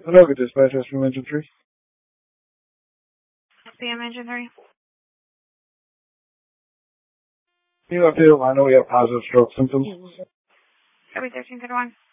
Hello, good dispatch, SPM Engine 3. SPM Engine 3. Can you update a line? I know we have positive stroke symptoms. Every 13 good one.